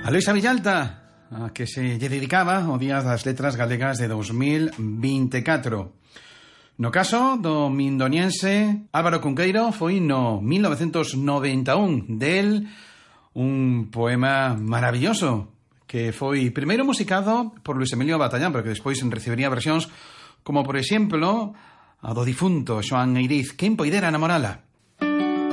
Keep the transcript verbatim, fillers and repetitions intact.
A Luisa Villalta, a que se lle dedicaba o Día das Letras Galegas de dos mil vinte e catro. No caso do mindoniense Álvaro Cunqueiro foi no mil novecentos noventa e un. Del un poema maravilloso que foi primeiro musicado por Luis Emilio Batallán, pero que despois recibiría versións como, por exemplo, a do difunto Xoán Eiriz, Quen poidera namorala.